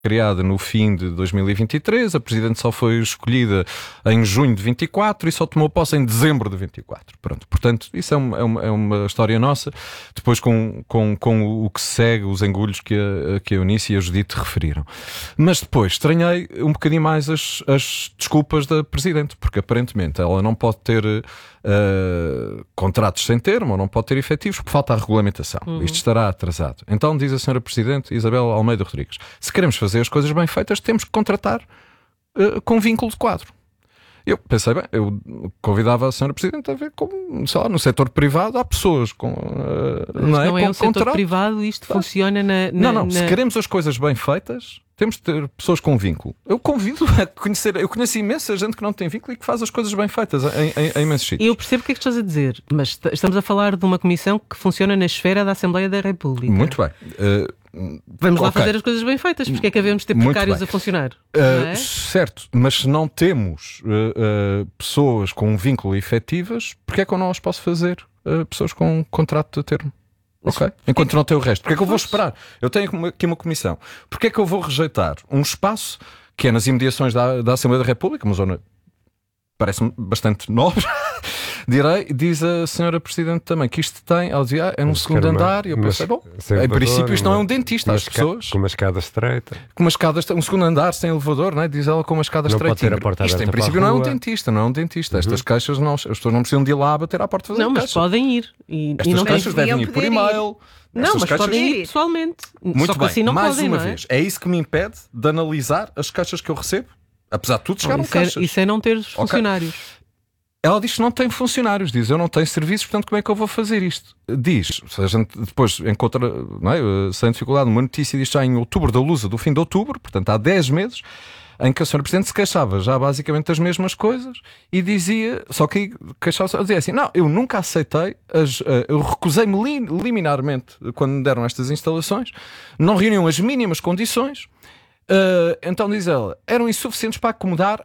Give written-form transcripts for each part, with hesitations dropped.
criada no fim de 2023, a Presidente só foi escolhida em junho de 24 e só tomou posse em dezembro de 24. Pronto, portanto, isso é uma história nossa, depois com o que segue, os engulhos que a Eunice e a Judite referiram. Mas depois, estranhei um bocadinho mais as desculpas da Presidente, porque aparentemente ela não pode ter contratos sem termo, ou não pode ter efetivos, porque falta a regulamentação. Isto estará atrasado. Então, diz a Sra. Presidente Isabel Almeida Rodrigues, se queremos fazer as coisas bem feitas, temos que contratar com vínculo de quadro. Eu pensei, bem, eu convidava a Sra. Presidente a ver como, sei lá, no setor privado há pessoas com... não é um setor privado, isto funciona Não, se queremos as coisas bem feitas, temos de ter pessoas com vínculo. Eu convido a conhecer, eu conheço imensa gente que não tem vínculo e que faz as coisas bem feitas em imensos sítios. Eu percebo o que é que estás a dizer, mas estamos a falar de uma comissão que funciona na esfera da Assembleia da República. Muito bem. Vamos lá fazer as coisas bem feitas, porque é que havemos de ter precários a funcionar? É? Certo, mas se não temos pessoas com um vínculo efetivas, porque é que eu não as posso fazer pessoas com um contrato de termo? Ok? Enquanto não tenho o resto. Porque é que eu vou esperar? Eu tenho aqui uma comissão. Porque é que eu vou rejeitar um espaço que é nas imediações da Assembleia da República, uma zona parece-me bastante nobre? Direi, diz a Sra. Presidente também que isto tem, ela dizia, é num segundo andar, e eu pensei, bom, em princípio isto não é um dentista, as pessoas... Com uma escada estreita. Com uma escada, um segundo andar sem elevador, não é? Diz ela, com uma escada estreita. Isto em princípio não é um dentista, não é um dentista. Estas queixas, não, as pessoas não precisam de ir lá a bater à porta fazer não, mas podem ir. Estas queixas devem ir por e-mail. Não, mas podem ir pessoalmente. Muito só que bem, assim não mais podem, uma não é? vez, é isso que me impede de analisar as queixas que eu recebo. Apesar de tudo, chegaram queixas. Isso é não ter funcionários. Ela diz que não tem funcionários, diz, eu não tenho serviços, portanto como é que eu vou fazer isto? Diz, se a gente depois encontra, não é, sem dificuldade, uma notícia disto já em outubro da Lusa, do fim de outubro, portanto há 10 meses, em que a Sra. Presidente se queixava já basicamente das mesmas coisas e dizia, só que queixava-se, dizia assim, não, eu nunca aceitei, eu recusei-me liminarmente quando me deram estas instalações, não reuniam as mínimas condições. Então diz ela, eram insuficientes para acomodar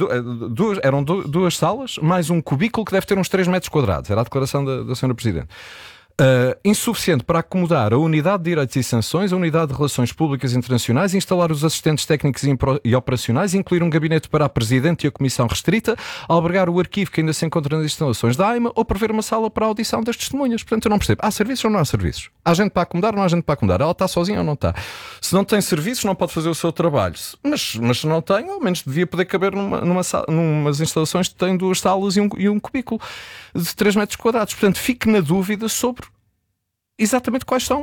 eram duas salas mais um cubículo que deve ter uns 3 metros quadrados, era a declaração da Sra. Presidente. Insuficiente para acomodar a unidade de direitos e sanções, a unidade de relações públicas internacionais, instalar os assistentes técnicos e operacionais, incluir um gabinete para a Presidente e a Comissão restrita, albergar o arquivo que ainda se encontra nas instalações da AIMA ou prever uma sala para a audição das testemunhas. Portanto, eu não percebo. Há serviços ou não há serviços? Há gente para acomodar ou não há gente para acomodar? Ela está sozinha ou não está? Se não tem serviços, não pode fazer o seu trabalho. Mas se não tem, ao menos devia poder caber numas instalações que têm 2 salas e um cubículo de 3 metros quadrados. Portanto, fique na dúvida sobre exatamente quais são.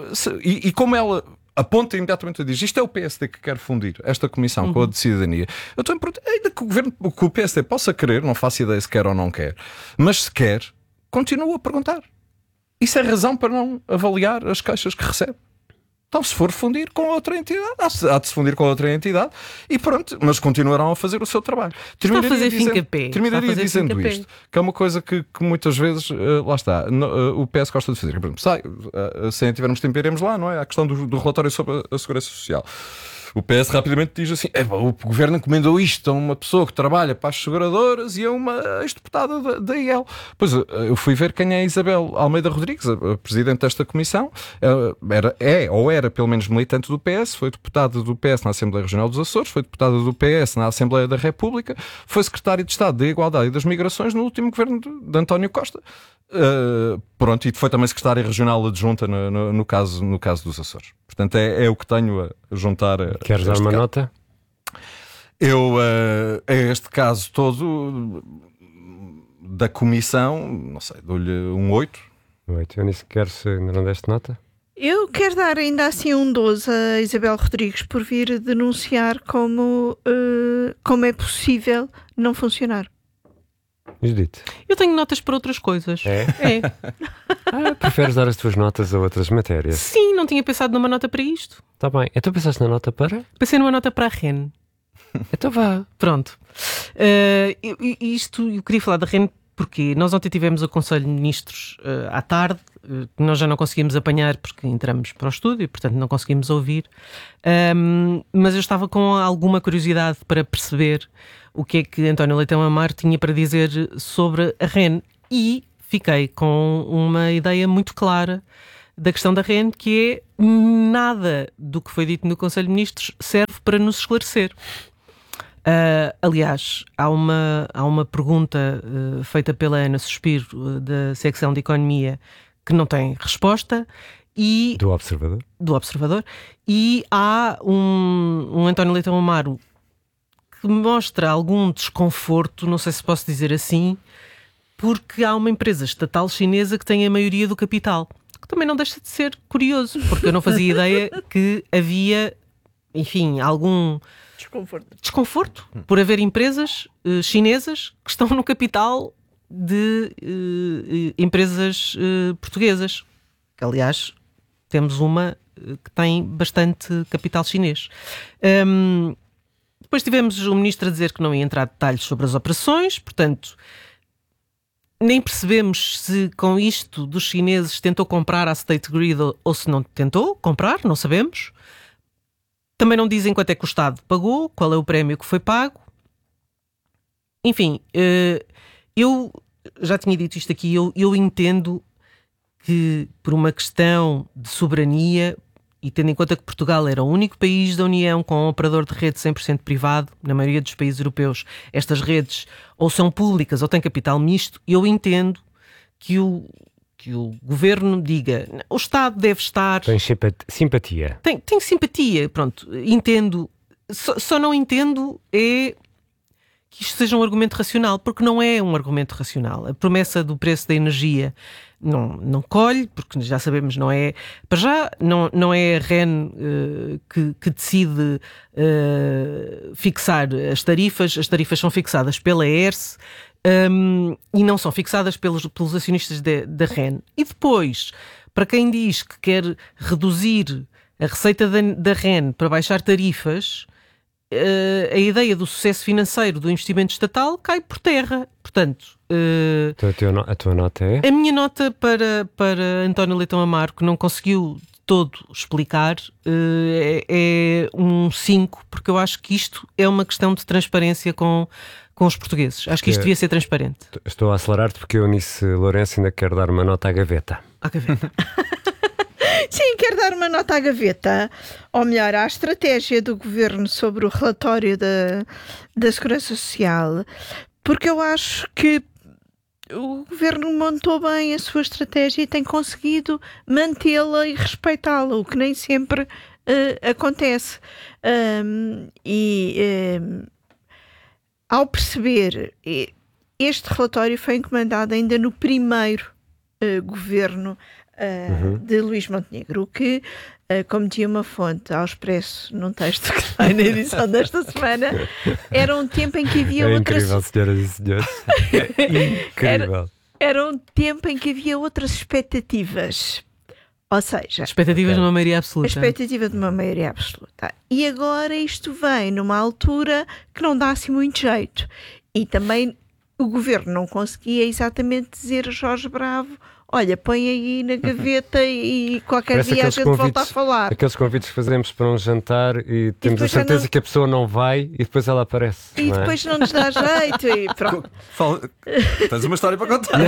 E como ela aponta imediatamente e diz, isto é o PSD que quer fundir esta comissão com a de cidadania. Eu estou a perguntar, ainda que o PSD possa querer, não faço ideia se quer ou não quer, mas se quer, continuo a perguntar. Isso é razão para não avaliar as queixas que recebe. Então, se for fundir com outra entidade, há de se fundir com outra entidade e pronto, mas continuarão a fazer o seu trabalho. Terminaria dizendo isto, que é uma coisa que muitas vezes, lá está, o PS gosta de fazer. Por exemplo, se tivermos tempo, iremos lá, não é? A questão do relatório sobre a Segurança Social. O PS rapidamente diz assim, o governo encomendou isto a uma pessoa que trabalha para as seguradoras e a uma ex-deputada da IEL. Pois eu fui ver quem é Isabel Almeida Rodrigues, a presidente desta comissão. Era pelo menos militante do PS, foi deputada do PS na Assembleia Regional dos Açores, foi deputada do PS na Assembleia da República, foi secretária de Estado da Igualdade e das Migrações no último governo de António Costa. Pronto, e foi também secretária regional adjunta no caso dos Açores. Portanto, é o que tenho a juntar. Queres dar uma nota? Eu, a este caso todo da comissão, não sei, dou-lhe um 8. 8. Eu nem sequer não deste nota? Eu quero dar ainda assim um 12 a Isabel Rodrigues por vir denunciar como é possível não funcionar. Judite. Eu tenho notas para outras coisas. É? Preferes dar as tuas notas a outras matérias? Sim, não tinha pensado numa nota para isto. Está bem. Então pensaste na nota para? Pensei numa nota para a REN. Então vá. Pronto. Eu queria falar da REN porque nós ontem tivemos o Conselho de Ministros à tarde, nós já não conseguimos apanhar porque entramos para o estúdio e, portanto, não conseguimos ouvir. Mas eu estava com alguma curiosidade para perceber o que é que António Leitão Amar tinha para dizer sobre a REN e fiquei com uma ideia muito clara da questão da REN, que é nada do que foi dito no Conselho de Ministros serve para nos esclarecer. Aliás, há uma pergunta feita pela Ana Suspiro, da secção de Economia, que não tem resposta. E, Do Observador. E há um António Leitão Amaro que mostra algum desconforto, não sei se posso dizer assim, porque há uma empresa estatal chinesa que tem a maioria do capital. Que também não deixa de ser curioso, porque eu não fazia ideia que havia, enfim, algum desconforto por haver empresas chinesas que estão no capital de empresas portuguesas. Que, aliás, temos uma que tem bastante capital chinês. Depois tivemos o ministro a dizer que não ia entrar em detalhes sobre as operações, portanto, nem percebemos se com isto dos chineses tentou comprar a State Grid ou se não tentou comprar, não sabemos. Também não dizem quanto é que o Estado pagou, qual é o prémio que foi pago. Enfim, eu já tinha dito isto aqui, eu entendo que por uma questão de soberania, e tendo em conta que Portugal era o único país da União com um operador de rede 100% privado, na maioria dos países europeus, estas redes ou são públicas ou têm capital misto, eu entendo que o governo diga, o Estado deve estar... Tem simpatia. Tem simpatia, pronto, entendo. Só não entendo é que isto seja um argumento racional, porque não é um argumento racional. A promessa do preço da energia não colhe, porque já sabemos, não é... Para já, não é a REN que decide fixar as tarifas são fixadas pela ERSE e não são fixadas pelos acionistas da REN. E depois, para quem diz que quer reduzir a receita da REN para baixar tarifas, a ideia do sucesso financeiro do investimento estatal cai por terra. Portanto, A tua nota é? a minha nota para António Leitão Amaro, que não conseguiu de todo explicar, é um 5, porque eu acho que isto é uma questão de transparência com os portugueses. Acho que isto devia ser transparente. Estou a acelerar-te porque eu, Eunice Lourenço, ainda quero dar uma nota à gaveta. À gaveta. Sim, quero dar uma nota à gaveta, ou melhor, à estratégia do Governo sobre o relatório da Segurança Social, porque eu acho que o Governo montou bem a sua estratégia e tem conseguido mantê-la e respeitá-la, o que nem sempre acontece. Ao perceber, este relatório foi encomendado ainda no primeiro governo de Luís Montenegro, o que, como tinha uma fonte ao Expresso num texto que sai na edição desta semana, era um tempo em que havia Incrível, senhoras e senhores. Incrível. Era um tempo em que havia outras expectativas. Ou seja, Expectativas de uma maioria absoluta. a expectativa de uma maioria absoluta. E agora isto vem numa altura que não dá assim muito jeito. E também o Governo não conseguia exatamente dizer a Jorge Bravo: olha, põe aí na gaveta e qualquer Parece dia a aqueles gente volta a falar. Aqueles convites que fazemos para um jantar e temos a depois já certeza não- que a pessoa não vai e depois ela aparece. E não é? depois não nos dá jeito e pronto. Tens uma história para contar.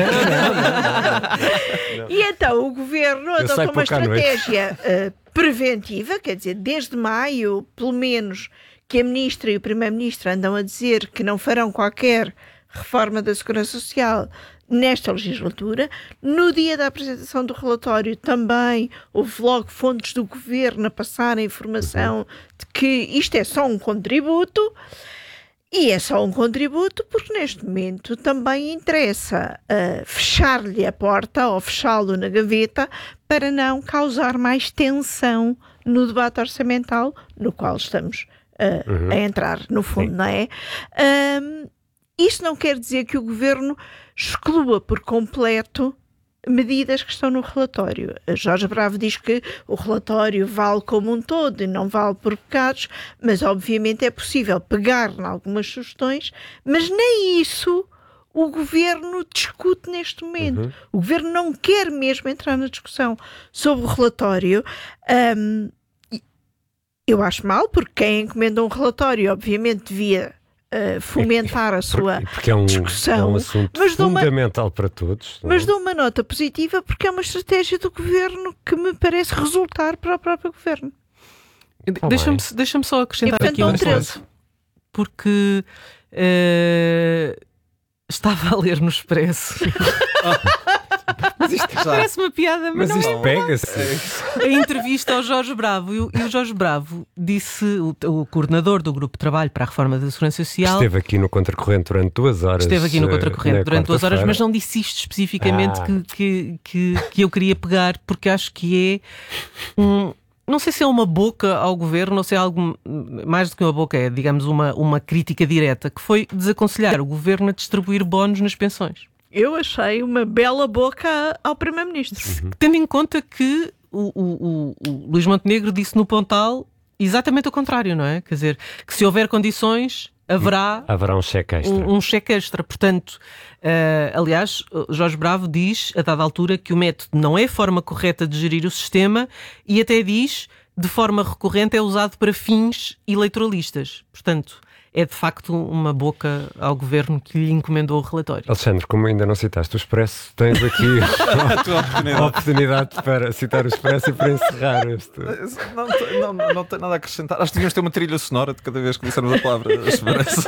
E então o Governo Eu saio adotou uma pouco à noite. estratégia preventiva, quer dizer, desde maio, pelo menos, que a Ministra e o Primeiro-Ministro andam a dizer que não farão qualquer reforma da Segurança Social nesta legislatura. No dia da apresentação do relatório também houve logo fontes do Governo a passar a informação de que isto é só um contributo. E é só um contributo porque neste momento também interessa fechar-lhe a porta ou fechá-lo na gaveta para não causar mais tensão no debate orçamental no qual estamos a entrar, no fundo, não é? Isto não quer dizer que o Governo exclua por completo medidas que estão no relatório. A Jorge Bravo diz que o relatório vale como um todo e não vale por pecados, mas obviamente é possível pegar em algumas sugestões, mas nem isso o Governo discute neste momento. O Governo não quer mesmo entrar na discussão sobre o relatório. Eu acho mal, porque quem encomenda um relatório obviamente devia fomentar a sua porque é um discussão. assunto mas fundamental para todos. Mas dou uma nota positiva porque é uma estratégia do governo que me parece resultar para o próprio governo. Deixa-me só acrescentar aqui uma coisa. Porque estava a ler no Expresso. Mas isto Parece uma piada, mas isto não é. pega-se. A entrevista ao Jorge Bravo. E o Jorge Bravo disse, o coordenador do Grupo de Trabalho para a Reforma da Segurança Social. Esteve aqui no Contracorrente durante 2 horas. Esteve aqui no Contracorrente durante 2 horas, mas não disse isto especificamente que eu queria pegar, porque acho que é não sei se é uma boca ao governo, não sei, algo mais do que uma boca, é, digamos, uma crítica direta, que foi desaconselhar o governo a distribuir bónus nas pensões. Eu achei uma bela boca ao Primeiro-Ministro. Tendo em conta que o Luís Montenegro disse no Pontal exatamente o contrário, não é? Quer dizer, que se houver condições, haverá um cheque extra. Um cheque extra. Portanto, aliás, Jorge Bravo diz, a dada altura, que o método não é a forma correta de gerir o sistema e até diz, de forma recorrente, é usado para fins eleitoralistas. Portanto, é de facto uma boca ao governo que lhe encomendou o relatório. Alexandre, como ainda não citaste o Expresso, tens aqui a oportunidade para citar o Expresso e para encerrar este. Não tenho nada a acrescentar. Acho que devíamos ter uma trilha sonora de cada vez que dissermos a palavra Expresso.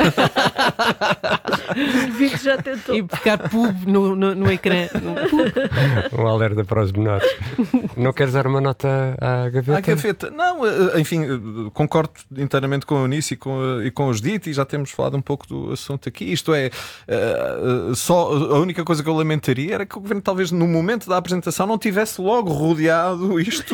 Vi que já tentou. E ficar pub no ecrã. Um alerta para os menores. Não queres dar uma nota à gaveta? À gaveta? Não, enfim, concordo inteiramente com o Eunice e com os ditos, e já temos falado um pouco do assunto aqui. Isto é, só a única coisa que eu lamentaria era que o governo, talvez no momento da apresentação, não tivesse logo rodeado isto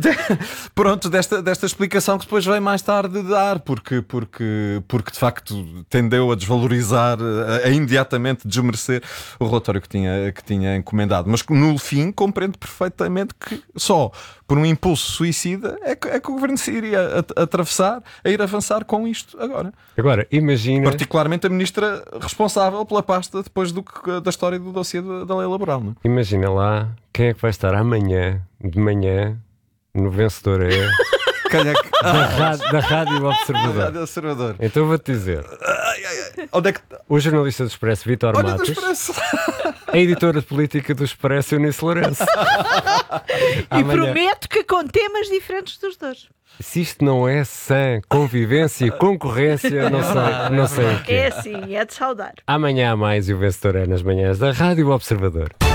desta explicação que depois veio mais tarde dar, porque de facto tendeu a desvalorizar, a imediatamente desmerecer o relatório que tinha encomendado. Mas no fim compreendo perfeitamente que só por um impulso suicida é que o governo se iria a ir avançar com isto agora. Agora, imagina... Particularmente a ministra responsável pela pasta depois da história do dossiê da lei laboral. Não? Imagina lá quem é que vai estar amanhã, de manhã, no Vencedor da Rádio Observador. Então vou-te dizer. Onde é que... O jornalista do Expresso, Vítor Matos. A editora de política do Expresso, Eunice Lourenço. E prometo que com temas diferentes dos dois. Se isto não é sã convivência e concorrência, não sei o quê. É sim, é de saudar. Amanhã há mais e o Vencedor é nas manhãs da Rádio Observador.